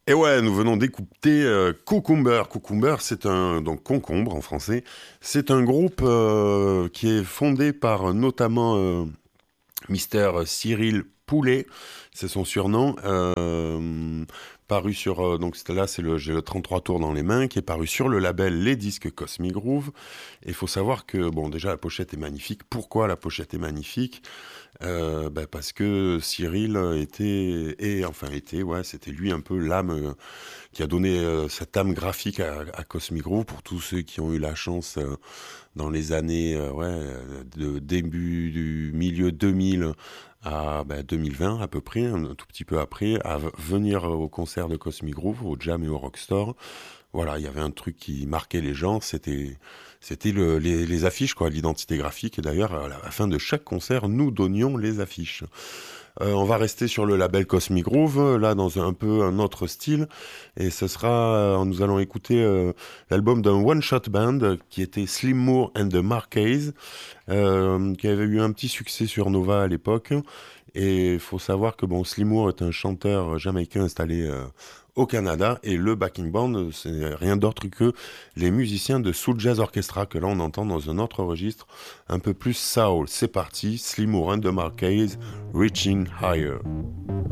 Et ouais, nous venons d'écouter Cucumber. Cucumber, c'est donc concombre en français. C'est un groupe qui est fondé par notamment Mister Cyril Poulet, c'est son surnom, paru sur, donc là j'ai le 33 tours dans les mains, qui est paru sur le label Les Disques Cosmic Groove. Et il faut savoir que, bon, déjà la pochette est magnifique. Pourquoi la pochette est magnifique? Parce que Cyril c'était lui un peu l'âme qui a donné cette âme graphique à Cosmic Groove pour tous ceux qui ont eu la chance dans les années de début du milieu 2000 à 2020 à peu près, un tout petit peu après, à venir au concert de Cosmic Groove, au Jam et au Rockstar. Voilà, il y avait un truc qui marquait les gens, c'était les affiches, quoi, l'identité graphique. Et d'ailleurs, à la fin de chaque concert, nous donnions les affiches. On va rester sur le label Cosmic Groove, là dans un peu un autre style, et ce sera, nous allons écouter l'album d'un one-shot band qui était Slim Moore and the Marquez, qui avait eu un petit succès sur Nova à l'époque. Et il faut savoir que bon, Slim Moore est un chanteur jamaïcain installé au Canada, et le backing band, c'est rien d'autre que les musiciens de Soul Jazz Orchestra, que là on entend dans un autre registre un peu plus soul. C'est parti, Slim Moore and the Marquez, Reaching Higher.